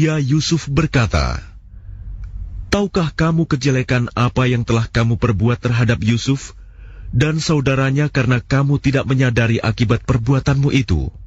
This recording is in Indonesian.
dia Yusuf berkata, "Tahukah kamu kejelekan apa yang telah kamu perbuat terhadap Yusuf dan saudaranya karena kamu tidak menyadari akibat perbuatanmu itu?"